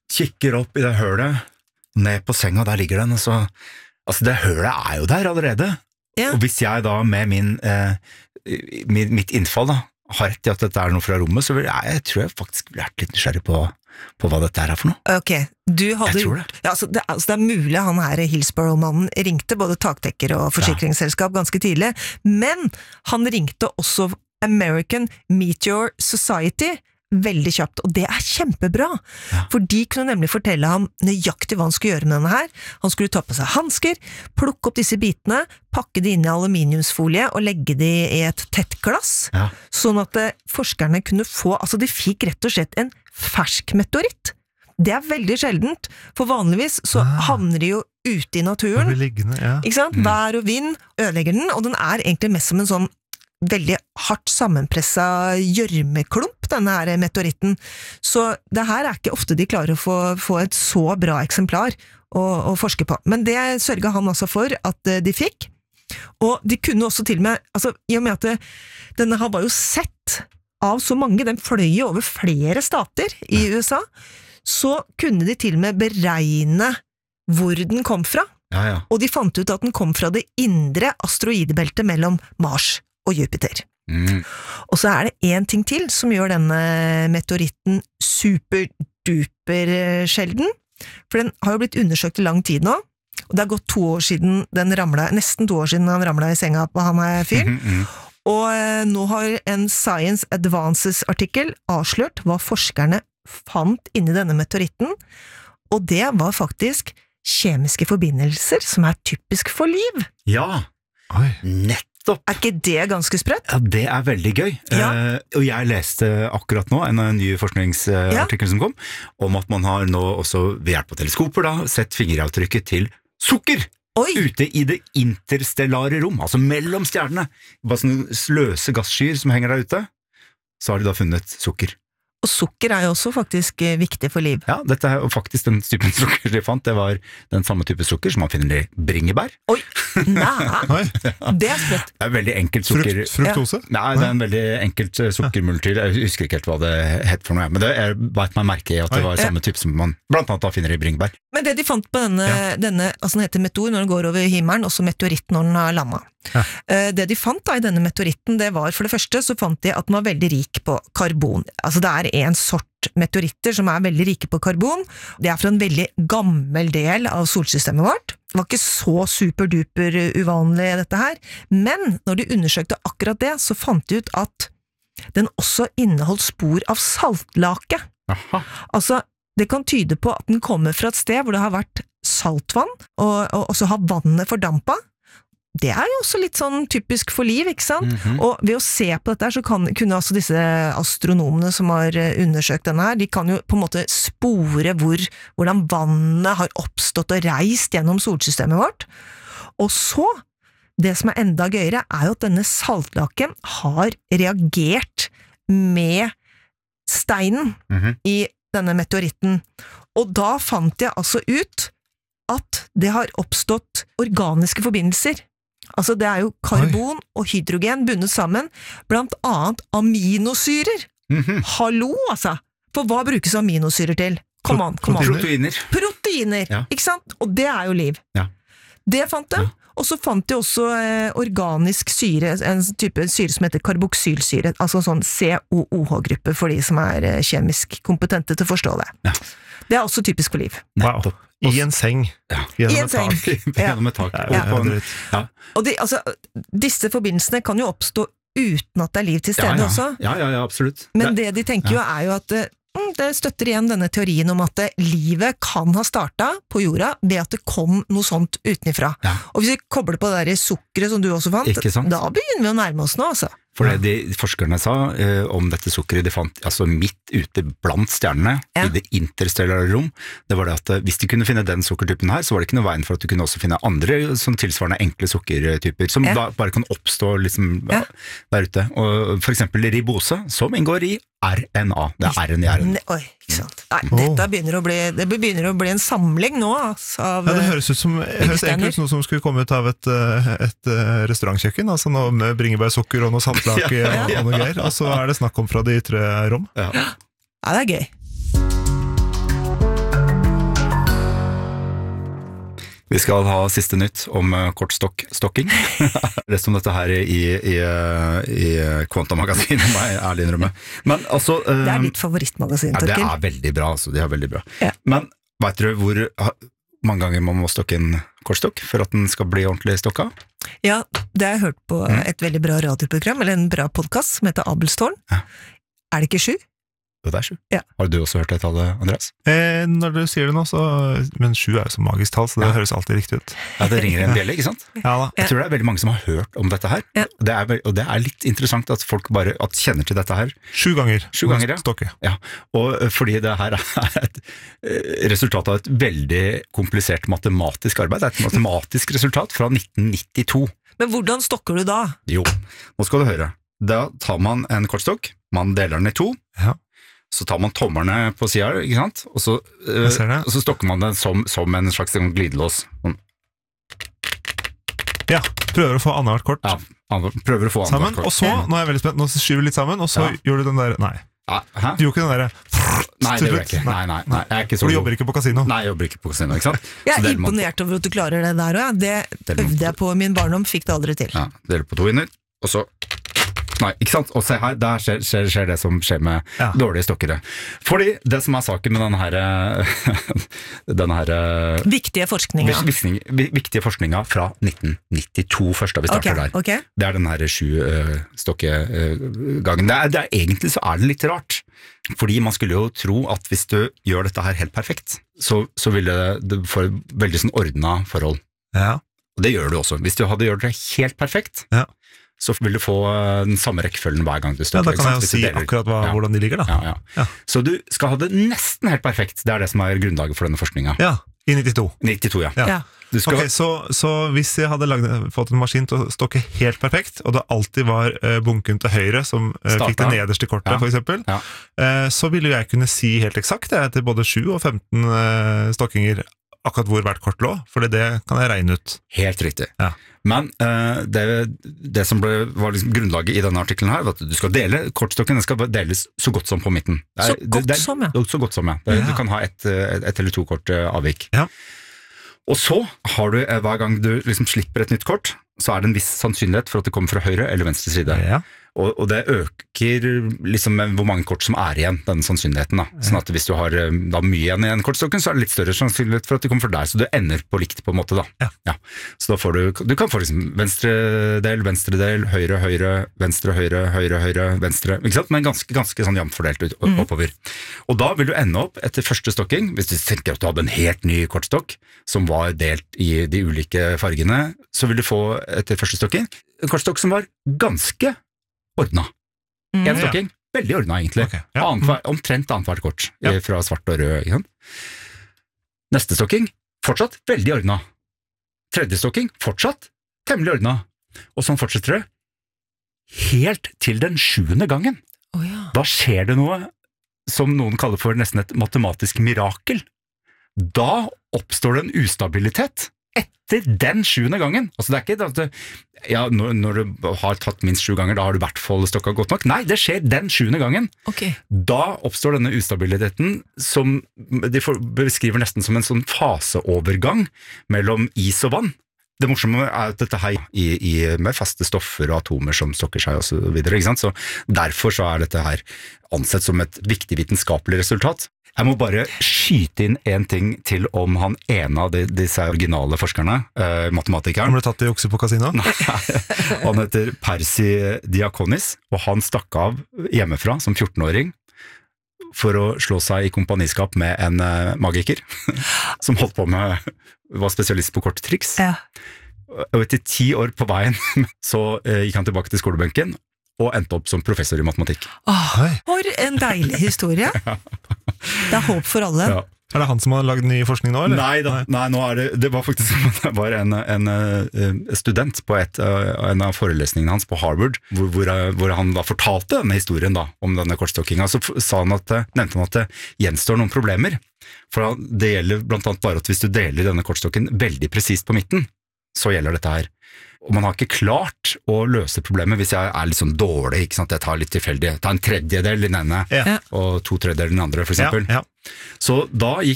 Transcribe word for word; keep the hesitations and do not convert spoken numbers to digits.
kikker opp i det hølet, ned på senga, der ligger den, og så, altså det hølet er jo der allerede. Ja. Og hvis jeg da med min, eh, min, mitt innfall da, har rett i at dette er noe fra rommet, så vil jeg, jeg tror jeg faktisk blir litt nysgjerrig på, på hva dette er for noe. Ok, du hadde jeg tror det. Ja, altså, det, altså det er mulig han her Hillsborough-mannen ringte både taktekker og forsikringsselskap ganske tidlig, men han ringte også American Meteor Society veldig kjapt, og det er kjempebra, ja. For de kunne nemlig fortelle ham nøyaktig hva han skulle gjøre med denne her. Han skulle ta på seg handsker, plukke opp disse bitene, pakke de inn i aluminiumsfolie og legge de i et tett glass, ja. Sånn at forskerne kunne få, altså de fikk rett og slett en fersk meteoritt. Det er veldig sjeldent, for vanligvis så ah. havner de jo ute i naturen, liggende, ja. Ikke sant? Mm. Vær og vind ødelegger den, og den er egentlig mest som en sånn veldig hardt sammenpressa gjørmeklump, denne her meteoritten. Så det her er ikke ofte de klarer å få, få et så bra eksemplar å, å forske på. Men det sørget han altså for at de fikk. Og de kunne også til og med, altså i og med at det, denne her var jo sett av så mange, den fløy jo over flere stater i U S A, så kunne de til og med beregne hvor den kom fra. Ja, ja. Og de fant ut at den kom fra det indre asteroidebeltet mellom Mars og Jupiter. Mm. Og så er det en ting til som gjør denne meteoritten superduper sjelden, for den har jo blitt undersøkt i lang tid nå, og det har gått to år siden den ramlet, nesten to år siden han ramlet i senga på han her fyren, mm, mm. og eh, nå har en Science Advances-artikkel avslørt hva forskerne fant inni denne meteoritten, og det var faktisk kjemiske forbindelser som er typisk for liv. Ja, Oi. Nett. Stopp. Er ikke det ganske sprøtt? Ja, det er veldig gøy. Ja. Eh, og jeg leste akkurat nå en, en ny forskningsartikkel ja. Som kom, om at man har nå også ved hjelp av teleskoper da, sett fingeravtrykket til sukker Oi. Ute i det interstellare rom, altså mellom stjernene. Bare sånne løse gasskyer som henger der ute, så har de da funnet sukker. Og sukker er jo også faktisk viktig for liv. Ja, dette er jo faktisk den typen sukker de fant. Det var den samme type sukker som man finner i bringebær. Oi, nei, det er sprøtt. Det er veldig enkelt sukker. Frukt, fruktose? Ja. Nei, det er en veldig enkelt sukkermultyl. Jeg husker ikke helt hva det het for noe, men det er beit meg merke i at det var samme type som man blant annet da finner i bringebær. Men det de fant på denne, ja. denne altså den heter meteor når den går over himmelen, også meteoritt når den har landet. Ja. Det de fant da i denne meteoritten, det var for det første så fant de at den var veldig rik på karbon. Altså det er en sort meteoritter som er veldig rike på karbon. Det er fra en veldig gammel del av solsystemet vårt. Det var ikke så superduper uvanlig dette her, men når de undersøkte akkurat det, så fant de ut at den også inneholdt spor av saltlake. Aha. Altså det kan tyde på at den kommer fra et sted hvor det har vært saltvann, og, og også har vannet fordampa. Det er jo også litt sånn typisk for liv, ikke sant? Mm-hmm. Og ved å se på dette så kan, kunne altså disse astronomene som har undersøkt denne her, de kan jo på en måte spore hvor, hvordan vannet har oppstått og reist gjennom solsystemet vårt. Og så, det som er enda gøyere, er jo at denne saltlaken har reagert med steinen mm-hmm. i denne meteoritten. Og da fant jeg altså ut at det har oppstått organiske forbindelser. Altså det er jo karbon Oi. Og hydrogen bundet sammen, blant annet aminosyrer. Mm-hmm. Hallo, altså! For hva brukes aminosyrer til? Kom an, kom an. Proteiner. Proteiner, ja. Ikke sant? Og det er jo liv. Ja. Det fant de. Ja. Og så fant de også eh, organisk syre, en type syre som heter karboksylsyre, altså sånn C O O H-gruppe for de som er eh, kjemisk kompetente til å forstå det. Ja. Det er også typisk for liv. Wow. I en seng. Ja. I en seng. Gjennom et tak. Ja. Ja. Ja. Og de, altså, disse forbindelsene kan jo oppstå uten at det er liv til stede ja, ja. også. Ja, ja, ja, absolutt. Men det de tenker jo er jo at det støtter igjen denne teorien om at livet kan ha startet på jorda ved at det kom noe sånt utenifra. Ja. Og hvis vi kobler på det der sukkeret som du også fant, da begynner vi å nærme oss nå, altså. For det de forskerne sa eh, om dette sukkeret de fant altså midt ute blant stjernene, ja. I det interstellare rom, det var det at hvis de kunne finne den sukkertypen her, så var det ikke noe veien for at du kunne også finne andre sånn tilsvarende enkle sukkertyper, som ja. Da bare kan oppstå liksom ja. Der ute. Og for eksempel ribose, som inngår i R N A. Det er R N A. Oi, ikke sant. Nei, oh. dette begynner å bli, det begynner å bli en samling nå, altså, av ja, det høres ut som, høres egentlig ut som noe som skulle komme ut av et, et restaurantkjøkken, altså noe med bringebærsukker og noe saltlake ja, ja, ja. Og noe greier, og så er det snakk om fra de ytre rom. Ja, ja det er gøy. Vi skal ha siste nytt om kortstokking. Rest om dette her i, i, i Kvanta-magasinet, må jeg ærlig innrømme. Men altså... Det er ditt favorittmagasin, Torkel. Ja, det er veldig bra, altså. De er veldig bra. Ja. Men vet dere hvor mange ganger man må stokke en kortstokk for at den skal bli ordentlig stokka? Ja, det har jeg hørt på mm. et veldig bra radioprogram, eller en bra podcast som heter Abelstårn. Ja. Er det ikke sju? Jo, det er sju. Ja. Har du også hørt det tallet, Andreas? Eh, når du sier det nå, så... Men sju er jo så magisk tall, så det ja. høres alltid riktig ut. Ja, det ringer en bjelle, ikke sant? Ja da. Jeg tror det er veldig mange som har hørt om dette her. Ja. Det er, og det er litt interessant at folk bare at kjenner til dette her. Sju ganger. Sju ganger, ja. Stokke. Ja. Og fordi det her er et resultat av et veldig komplisert matematisk arbeid. Det er et matematisk resultat fra nitten nittito. Men hvordan stokker du da? Jo, nå skal du høre. Da tar man en kortstokk, man deler den i to, ja. Så tar man tommerne på siden, ikke sant? Og så, øh, og så stokker man den som, som en slags glidelås. Ja, prøver å få annethvert kort. Ja, prøver å få annethvert kort. Og så, nå er jeg veldig spent, nå skyver vi litt sammen, og så ja. gjør du den der, nei. Ja, hæ? Du gjør ikke den der... Nei, det gjør jeg ikke. Nei, nei, nei. Jeg er ikke så For du jobber ikke på kasino? Nei, jeg jobber ikke på kasino, ikke sant? Jeg er imponert over at du klarer det der også, ja. Det øvde jeg på min barndom, fikk det aldri til. Ja, deler på to inner, og så... Nei, ikke sant? Og se her, der skjer, skjer, skjer det som skjer med ja. dårlige stokkere. Fordi det som er saken med denne her... denne her... Viktige forskninga. Viktige forskninga fra nitten nittito, først da vi starter okay, der. Okay. Det er den her sju uh, stokkegangen. Uh, det er, det er, egentlig så er det litt rart. Fordi man skulle jo tro at hvis du gjør dette her helt perfekt, så, så ville det få veldig sånn ordnet forhold. Ja. Og det gjør du også. Hvis du hadde gjort det helt perfekt, ja. så vil du få den samme rekkefølgen hver gang du stokker. Ja, da kan jeg jo si akkurat hva, ja. hvordan de ligger da. Ja, ja. Ja. Så du skal ha det nesten helt perfekt. Det er det som er grunnlaget for denne forskninga. Ja, i nittito. nittito, ja. ja. ja. Du skal... Ok, så, så hvis jeg hadde laget, fått en maskin til å stokke helt perfekt, og det alltid var uh, bunken til høyre som uh, fikk det nederste kortet, ja. for eksempel, ja. uh, så ville jeg kunne si helt eksakt det til både sju og femten uh, stokkinger akkurat hvor hvert kort lå, for det kan jeg regne ut. Helt riktig. Ja. Men uh, det, det som ble, var liksom grunnlaget i denne artikkelen her, var at du skal dele, kortstokken den skal deles så godt som på midten. Det er, så godt det, det er, som, ja. Så godt som, ja. Det, ja. Du kan ha ett et, et eller to kort uh, avvik. Ja. Og så har du, uh, hver gang du liksom slipper et nytt kort, så er det en viss sannsynlighet for at det kommer fra høyre eller venstre side. Ja. Og, og det øker liksom med hvor mange kort som er igjen, denne sannsynligheten. Da. Sånn at hvis du har da, mye igjen i en kortstokken, så er det litt større sannsynlighet for at det kommer fra der, så du ender på likt på en måte. Da. Ja. Ja. Så da får du, du kan få liksom venstre del, venstre del, høyre, høyre, venstre, høyre, høyre, høyre, venstre, ikke sant? Men ganske, ganske sånn jevnt fordelt ut, mm. oppover. Og da vil du ende opp etter første stokking, hvis du tenker at du hadde en helt ny kortstokk, som var delt i de ulike fargene, så vil du få etter første stokking, en kortstokk som var ganske ordna. Mm. En stokking, ja. Veldig ordna egentlig. Okay, ja. Annet, omtrent annet hvert kort, ja. Fra svart og rød. Ikke sant? Neste stokking, fortsatt veldig ordna. Tredje stokking, fortsatt temmelig ordna. Og sånn fortsetter det, helt til den sjuende gangen. Oh, ja. Da skjer det noe som noen kaller for nesten et matematisk mirakel. Da oppstår det en ustabilitet. Etter den sjuende gangen. Altså det er ikke at det, ja, når, når du har tatt minst sju ganger, da har du i hvert fall stokka godt nok. Nei, det skjer den sjuende gangen. Okay. Da oppstår denne ustabiliteten som de beskriver nesten som en sånn faseovergang mellom is og vann. Det morsomme er at dette her i, i, med faste stoffer og atomer som stokker seg og så videre, ikke sant? Så derfor så er dette her ansett som et viktig vitenskapelig resultat. Jeg må bare skyte inn en ting til om han ene av de, disse originale forskerne, eh, matematikeren. Han ble tatt i okse på kasino? Nei, han heter Percy Diakonis, og han stakk av hjemmefra som fjortenåring for å slå seg i kompaniskap med en uh, magiker, som holdt på med, var spesialist på korte triks. Ja. Og etter ti år på veien, så uh, gikk han tilbake til skolebenken, og endte opp som professor i matematikk. Åh, for en deilig historie. Det er håp for alle. Ja. Er det han som har laget ny forskning nå, eller? Nei, da, nei nå er det, det var faktisk det var en, en, en student på et, en av forelesningene hans på Harvard, hvor, hvor, hvor han da fortalte denne historien da, om denne kortstokkinga. Så sa han at, nevnte han at det gjenstår noen problemer. For det gjelder blant annet bare at hvis du deler denne kortstokken veldig presist på midten, så gjelder dette her. Og man har ikke klart å løse problemet hvis jeg er litt sånn dårlig, ikke sant? Jeg tar litt tilfeldig, jeg tar en tredjedel i den ene, ja. Og to tredjedeler i den andre, for eksempel. Ja, ja. Så da gikk